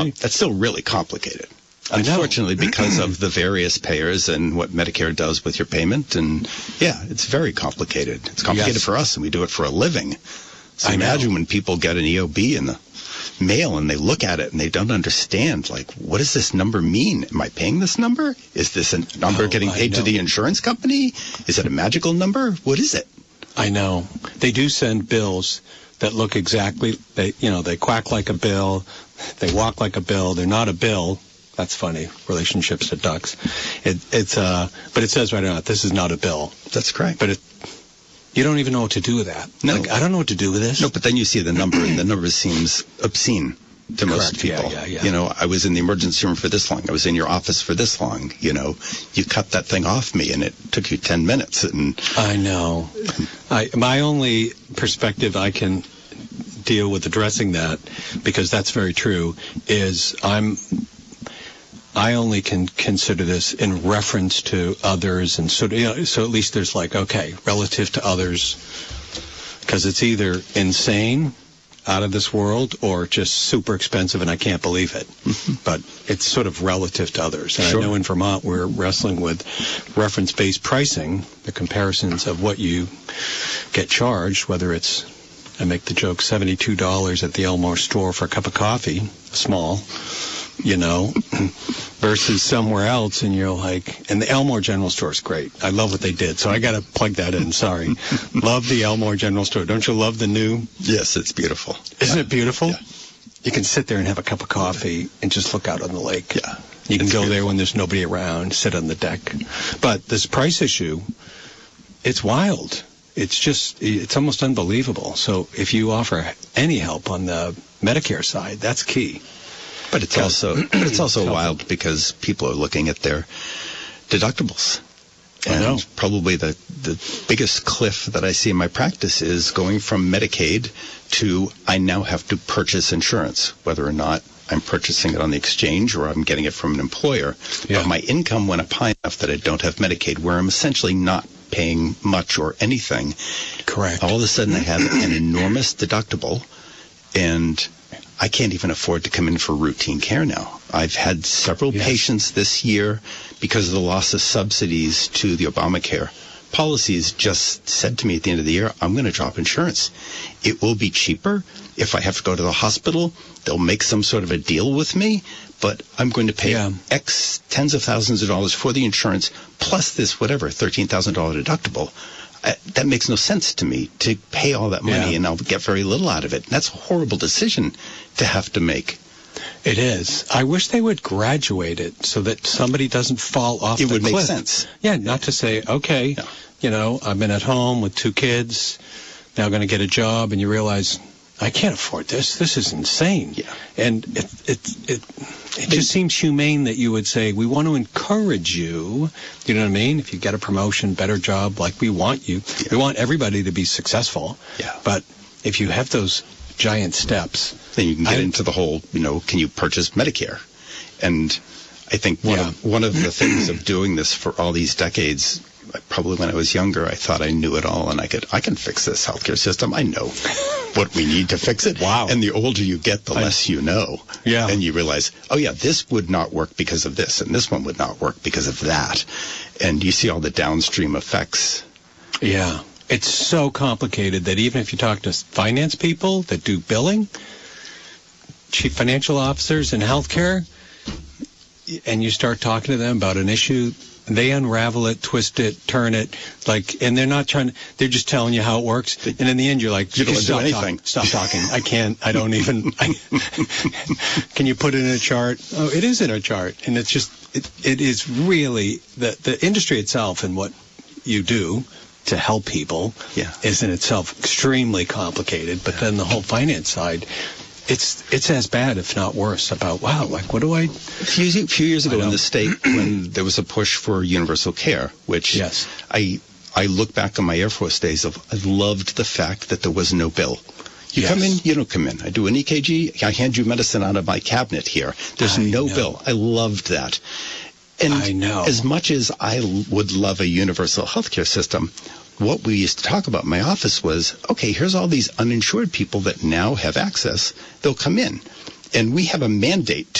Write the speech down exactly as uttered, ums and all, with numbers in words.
That's still really complicated. I know. Unfortunately, because of the various payers and what Medicare does with your payment. And, yeah, it's very complicated. It's complicated Yes. for us, and we do it for a living. So I imagine know. when people get an E O B in the mail and they look at it and they don't understand, like, what does this number mean? Am I paying this number? Is this a number Oh, getting I paid to know. the insurance company? Is it a magical number? What is it? I know. They do send bills that look exactly, they, you know, they quack like a bill, they walk like a bill, they're not a bill. That's funny. Relationships to ducks. It, it's, uh, but it says right on it, this is not a bill. That's correct. But it, you don't even know what to do with that. No. Like, I don't know what to do with this. No, but then you see the number, and the number seems obscene to most Correct. Yeah, people. yeah, yeah. You know, I was in the emergency room for this long. I was in your office for this long. You know, you cut that thing off me, and it took you ten minutes. And I know. I, my only perspective I can deal with addressing that, because that's very true, is I'm I only can consider this in reference to others, and so you know, so at least there's like, okay, relative to others, because it's either insane, out of this world, or just super expensive and I can't believe it. But it's sort of relative to others. And Sure. I know in Vermont we're wrestling with reference-based pricing, the comparisons of what you get charged, whether it's, I make the joke, seventy-two dollars at the Elmore store for a cup of coffee, small, you know, versus somewhere else, and you're like, and the Elmore General Store is great. I love what they did, so I got to plug that in, sorry. Love the Elmore General Store. Don't you love the new? yes, it's beautiful. Isn't it beautiful? Yeah. You can sit there and have a cup of coffee and just look out on the lake. Yeah. You can It's go there beautiful. when there's nobody around, sit on the deck. But this price issue, it's wild. It's just, it's almost unbelievable. So if you offer any help on the Medicare side, that's key. But it's also but it's also wild because people are looking at their deductibles. I And know. probably the, the biggest cliff that I see in my practice is going from Medicaid to I now have to purchase insurance, whether or not I'm purchasing it on the exchange or I'm getting it from an employer. Yeah. But my income went up high enough that I don't have Medicaid, where I'm essentially not paying much or anything. Correct. All of a sudden I have an enormous deductible, and I can't even afford to come in for routine care now. I've had several Yes. patients this year, because of the loss of subsidies to the Obamacare policies, just said to me at the end of the year, I'm going to drop insurance. It will be cheaper. If I have to go to the hospital, they'll make some sort of a deal with me, but I'm going to pay Yeah. X tens of thousands of dollars for the insurance, plus this whatever, thirteen thousand dollars deductible. I, that makes no sense to me, to pay all that money Yeah. and I'll get very little out of it. That's a horrible decision to have to make. It is. I wish they would graduate it so that somebody doesn't fall off It the would make cliff. sense. Yeah, not to say, okay, Yeah. you know, I've been at home with two kids, now going to get a job, and you realize, I can't afford this. This is insane. Yeah. And it it it, it just seems humane that you would say, we want to encourage you, you know what I mean? If you get a promotion, better job, like we want you. Yeah. We want everybody to be successful. Yeah. But if you have those giant steps, Then you can get I- into the whole, you know, can you purchase Medicare? And I think one, Yeah. of, one of the things of doing this for all these decades, probably when I was younger, I thought I knew it all and I could, I can fix this healthcare system. I know what we need to fix it. Wow. And the older you get, the I- less you know. Yeah. And you realize, oh yeah, this would not work because of this, and this one would not work because of that. And you see all the downstream effects. yeah, it's so complicated that even if you talk to finance people that do billing, chief financial officers in healthcare, and you start talking to them about an issue, they unravel it, twist it, turn it, like, and they're not trying to, they're just telling you how it works. And in the end, you're like, You don't stop do anything. talking, stop talking. I can't, I don't even, I, can you put it in a chart? Oh, it is in a chart. And it's just, it, it is really, the, the industry itself and what you do to help people Yeah. is in itself extremely complicated. But then the whole finance side, it's it's as bad, if not worse, about, wow, like, what do I... A few, few years ago I know. in the state, when there was a push for universal care, which Yes. I I look back on my Air Force days of, I loved the fact that there was no bill. You Yes. come in, you don't come in. I do an E K G, I hand you medicine out of my cabinet here. There's I no know. bill. I loved that. And I know. as much as I l- would love a universal healthcare system, what we used to talk about in my office was, okay, here's all these uninsured people that now have access. They'll come in. And we have a mandate